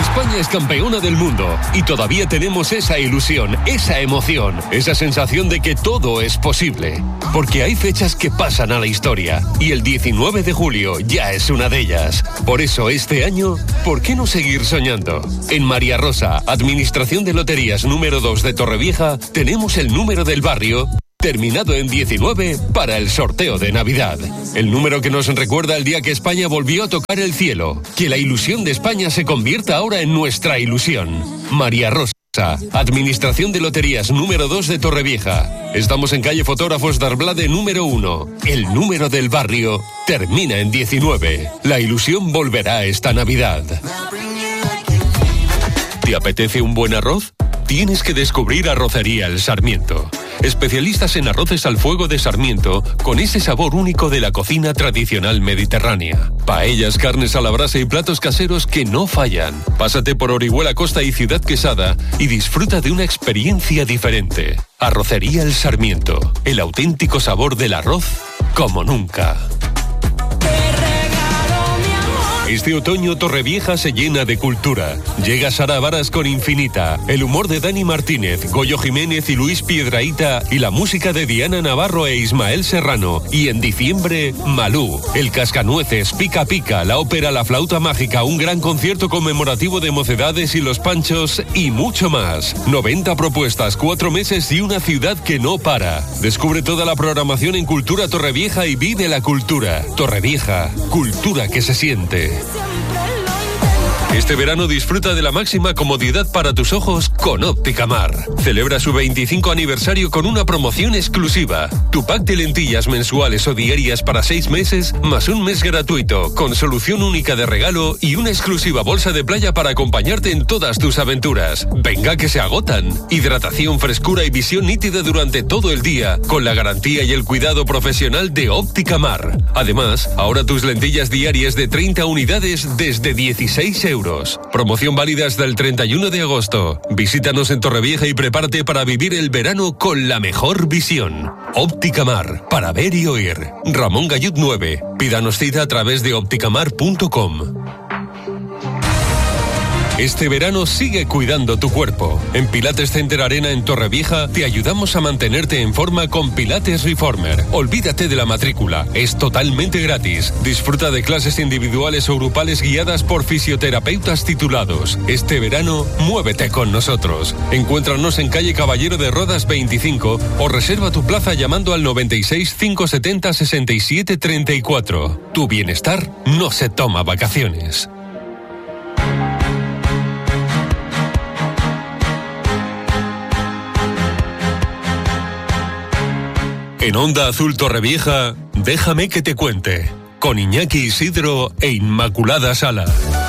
España es campeona del mundo y todavía tenemos esa ilusión, esa emoción, esa sensación de que todo es posible. Porque hay fechas que pasan a la historia y el 19 de julio ya es una de ellas. Por eso este año, ¿por qué no seguir soñando? En María Rosa, Administración de Loterías número 2 de Torrevieja, tenemos el número del barrio terminado en 19 para el sorteo de Navidad. El número que nos recuerda el día que España volvió a tocar el cielo. Que la ilusión de España se convierta ahora en nuestra ilusión. María Rosa, Administración de Loterías número 2 de Torrevieja. Estamos en calle Fotógrafos d'Arblade número 1. El número del barrio termina en 19. La ilusión volverá esta Navidad. ¿Te apetece un buen arroz? Tienes que descubrir Arrocería El Sarmiento. Especialistas en arroces al fuego de Sarmiento, con ese sabor único de la cocina tradicional mediterránea. Paellas, carnes a la brasa y platos caseros que no fallan. Pásate por Orihuela Costa y Ciudad Quesada y disfruta de una experiencia diferente. Arrocería El Sarmiento, el auténtico sabor del arroz como nunca. Este otoño Torrevieja se llena de cultura. Llega Sara Varas con Infinita, el humor de Dani Martínez, Goyo Jiménez y Luis Piedrahíta y la música de Diana Navarro e Ismael Serrano. Y en diciembre, Malú, el Cascanueces, Pica Pica, la ópera La Flauta Mágica, un gran concierto conmemorativo de Mocedades y Los Panchos y mucho más. 90 propuestas, 4 meses y una ciudad que no para. Descubre toda la programación en Cultura Torrevieja y vive la cultura. Torrevieja, cultura que se siente. Este verano disfruta de la máxima comodidad para tus ojos con Óptica Mar. Celebra su 25 aniversario con una promoción exclusiva. Tu pack de lentillas mensuales o diarias para 6 meses, más un mes gratuito, con solución única de regalo y una exclusiva bolsa de playa para acompañarte en todas tus aventuras. Venga que se agotan. Hidratación, frescura y visión nítida durante todo el día, con la garantía y el cuidado profesional de Óptica Mar. Además, ahora tus lentillas diarias de 30 unidades desde 16 euros. Promoción válida hasta el 31 de agosto. Visítanos en Torrevieja y prepárate para vivir el verano con la mejor visión. Óptica Mar, para ver y oír. Ramón Gallut 9. Pídanos cita a través de opticamar.com. Este verano sigue cuidando tu cuerpo. En Pilates Center Arena en Torrevieja te ayudamos a mantenerte en forma con Pilates Reformer. Olvídate de la matrícula, es totalmente gratis. Disfruta de clases individuales o grupales guiadas por fisioterapeutas titulados. Este verano, muévete con nosotros. Encuéntranos en calle Caballero de Rodas 25 o reserva tu plaza llamando al 96 570 67 34. Tu bienestar no se toma vacaciones. En Onda Azul Torrevieja, déjame que te cuente, con Iñaki Isidro e Inmaculada Sala.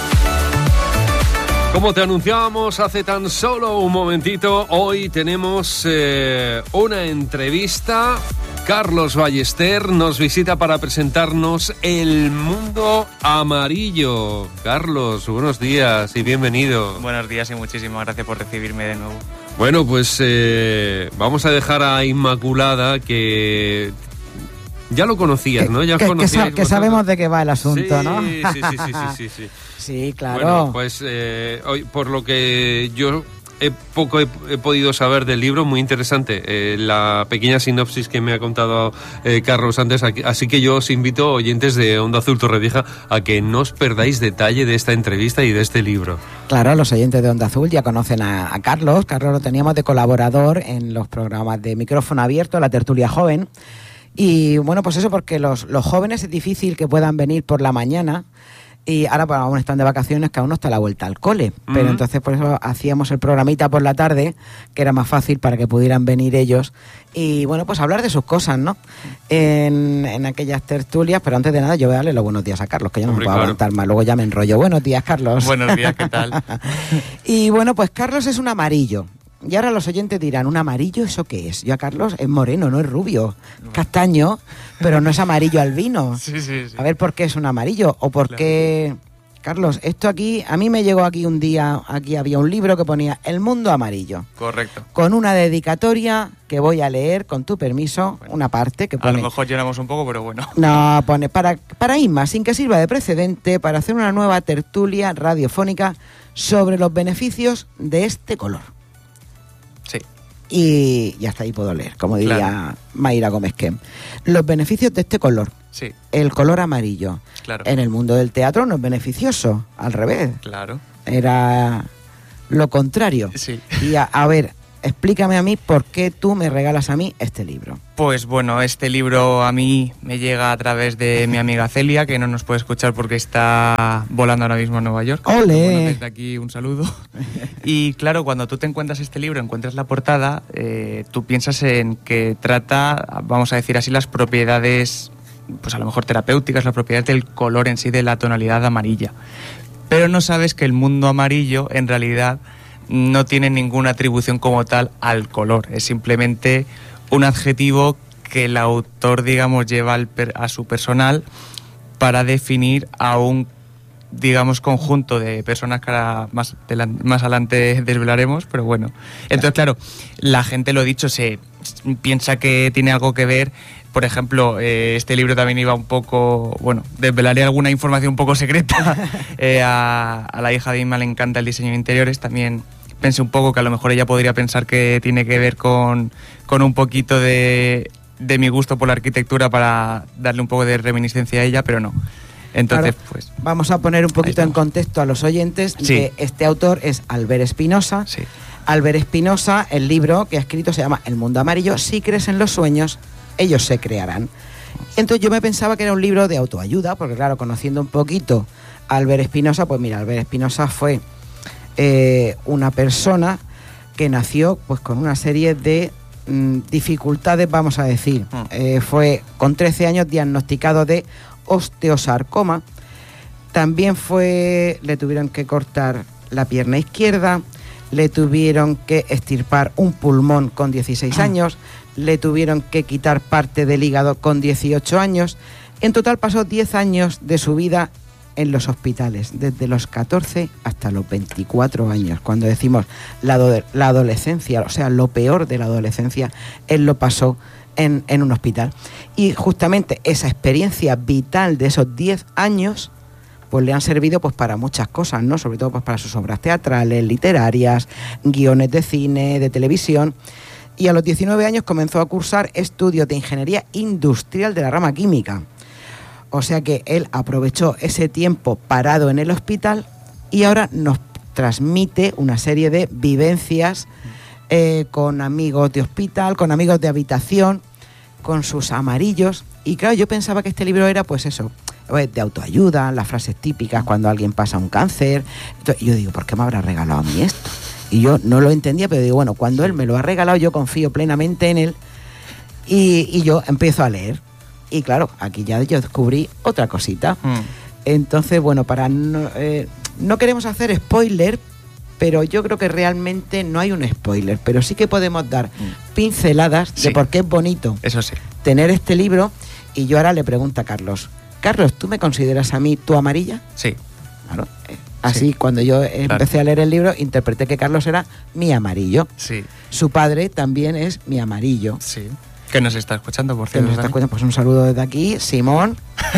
Como te anunciábamos hace tan solo un momentito, hoy tenemos una entrevista. Carlos Ballester nos visita para presentarnos El Mundo Amarillo. Carlos, buenos días y bienvenido. Buenos días y muchísimas gracias por recibirme de nuevo. Bueno, pues vamos a dejar a Inmaculada, que ya lo conocías, ¿no? Ya que sabemos de qué va el asunto, sí, ¿no? Sí. Sí, claro. Bueno, pues hoy, por lo que yo he podido saber del libro, muy interesante, la pequeña sinopsis que me ha contado Carlos antes, así que yo os invito, oyentes de Onda Azul Torrevieja, a que no os perdáis detalle de esta entrevista y de este libro. Claro, los oyentes de Onda Azul ya conocen a Carlos. Carlos lo teníamos de colaborador en los programas de Micrófono Abierto, La Tertulia Joven. Y bueno, pues eso, porque los jóvenes es difícil que puedan venir por la mañana. Y ahora pues, aún están de vacaciones, que aún no está la vuelta al cole. Pero entonces por eso hacíamos el programita por la tarde, que era más fácil para que pudieran venir ellos. Y bueno, pues hablar de sus cosas, ¿no? En aquellas tertulias. Pero antes de nada yo voy a darle los buenos días a Carlos, que yo no me puedo aguantar más. Luego ya me enrollo. Buenos días, Carlos. Buenos días, ¿qué tal? Y bueno, pues Carlos es un amarillo. Y ahora los oyentes dirán, ¿un amarillo eso qué es? Yo a Carlos es moreno, no es rubio. Castaño, pero no es amarillo albino. Sí. A ver por qué es un amarillo o por qué Carlos, esto aquí, a mí me llegó aquí un día, aquí había un libro que ponía El mundo amarillo. Correcto. Con una dedicatoria que voy a leer, con tu permiso, bueno, una parte que pone... A lo mejor lloramos un poco, pero bueno. No, pone para Isma, sin que sirva de precedente, para hacer una nueva tertulia radiofónica sobre los beneficios de este color. Sí. Y ya hasta ahí puedo leer, como diría Claro. Mayra Gómez Kem. Los beneficios de este color. Sí. El color amarillo. Claro. En el mundo del teatro no es beneficioso, al revés. Claro. Era lo contrario. Sí. Y a ver, explícame a mí por qué tú me regalas a mí este libro. Pues bueno, este libro a mí me llega a través de mi amiga Celia, que no nos puede escuchar porque está volando ahora mismo a Nueva York. ¡Ole! Pero bueno, desde aquí un saludo. Y claro, cuando tú te encuentras este libro, encuentras la portada, tú piensas en que trata, vamos a decir así, las propiedades, pues a lo mejor terapéuticas, las propiedades del color en sí, de la tonalidad amarilla. Pero no sabes que el mundo amarillo en realidad no tiene ninguna atribución como tal al color, es simplemente un adjetivo que el autor, digamos, lleva a su personal para definir a un, digamos, conjunto de personas que ahora más adelante desvelaremos, pero bueno. Entonces, claro, la gente, lo dicho, se piensa que tiene algo que ver. Por ejemplo, este libro también iba un poco, bueno, desvelaré alguna información un poco secreta. A la hija de Inma le encanta el diseño de interiores, también pensé un poco que a lo mejor ella podría pensar que tiene que ver con un poquito de mi gusto por la arquitectura, para darle un poco de reminiscencia a ella, pero no. Entonces, claro, pues... vamos a poner un poquito en contexto a los oyentes. Sí. Que este autor es Albert Espinosa. Sí. Albert Espinosa, el libro que ha escrito se llama El mundo amarillo. Si crees en los sueños, ellos se crearán. Entonces yo me pensaba que era un libro de autoayuda, porque claro, conociendo un poquito a Albert Espinosa, pues mira, Albert Espinosa fue una persona que nació pues con una serie de dificultades, vamos a decir. Fue con 13 años diagnosticado de osteosarcoma. También le tuvieron que cortar la pierna izquierda, le tuvieron que extirpar un pulmón con 16 años, le tuvieron que quitar parte del hígado con 18 años. En total pasó 10 años de su vida en los hospitales, desde los 14 hasta los 24 años. Cuando decimos la adolescencia, o sea, lo peor de la adolescencia, él lo pasó en un hospital. Y justamente esa experiencia vital de esos 10 años, pues le han servido pues para muchas cosas, ¿no? Sobre todo pues para sus obras teatrales, literarias, guiones de cine, de televisión. Y a los 19 años comenzó a cursar estudios de ingeniería industrial de la rama química. O sea que él aprovechó ese tiempo parado en el hospital y ahora nos transmite una serie de vivencias con amigos de hospital, con amigos de habitación, con sus amarillos. Y claro, yo pensaba que este libro era pues eso, de autoayuda, las frases típicas cuando alguien pasa un cáncer. Entonces, yo digo, ¿por qué me habrá regalado a mí esto? Y yo no lo entendía, pero digo, bueno, cuando él me lo ha regalado, yo confío plenamente en él y yo empiezo a leer. Y claro, aquí ya yo descubrí otra cosita. Entonces, bueno, para no queremos hacer spoiler, pero yo creo que realmente no hay un spoiler, pero sí que podemos dar pinceladas de por qué es bonito eso sí, tener este libro. Y yo ahora le pregunto a Carlos, ¿tú me consideras a mí tu amarilla? Sí. Claro. Así, cuando yo empecé a leer el libro, interpreté que Carlos era mi amarillo. Sí. Su padre también es mi amarillo. Sí. Que nos está escuchando, por Que cierto. nos está escuchando, pues un saludo desde aquí, Simón.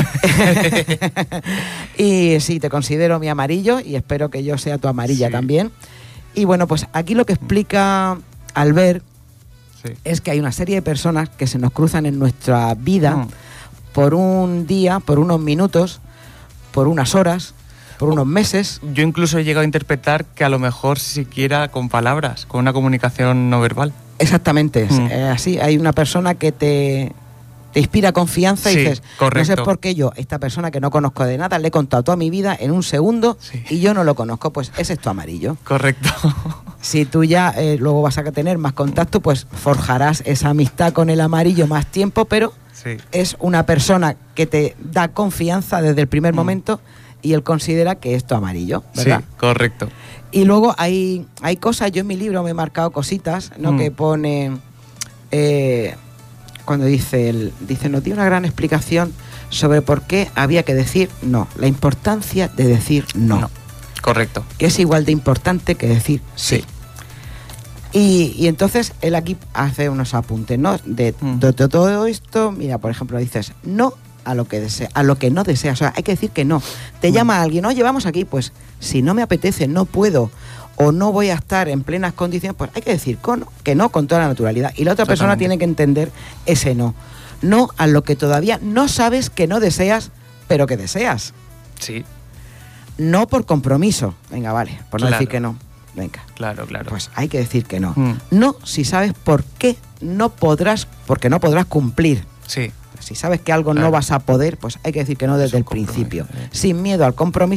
Y sí, te considero mi amarillo y espero que yo sea tu amarilla también. Y bueno, pues aquí lo que explica Albert es que hay una serie de personas que se nos cruzan en nuestra vida por un día, por unos minutos, por unas horas, por unos meses. Yo incluso he llegado a interpretar que a lo mejor siquiera con palabras, con una comunicación no verbal. Exactamente, así hay una persona que te inspira confianza y dices, correcto. No sé por qué yo, esta persona que no conozco de nada, le he contado toda mi vida en un segundo y yo no lo conozco, pues ese es tu amarillo. Correcto. Si tú ya luego vas a tener más contacto, pues forjarás esa amistad con el amarillo más tiempo, pero es una persona que te da confianza desde el primer momento y él considera que es tu amarillo, ¿verdad? Sí, correcto. Y luego hay cosas, yo en mi libro me he marcado cositas, ¿no? Que pone, cuando dice, nos dio una gran explicación sobre por qué había que decir no, la importancia de decir no. Correcto. Que es igual de importante que decir sí. Y entonces él aquí hace unos apuntes, ¿no? De todo esto, mira, por ejemplo, dices no a lo que desea, a lo que no deseas. O sea, hay que decir que no. Te llama alguien, oye, vamos aquí, pues si no me apetece, no puedo, o no voy a estar en plenas condiciones, pues hay que decir que no con toda la naturalidad. Y la otra persona tiene que entender ese no. No a lo que todavía no sabes que no deseas, pero que deseas. Sí. No por compromiso. Venga, vale, por no decir que no. Venga. Claro. Pues hay que decir que no. No si sabes por qué porque no podrás cumplir. Sí. Si sabes que algo no vas a poder, pues hay que decir que no desde el principio. Sin miedo al compromiso.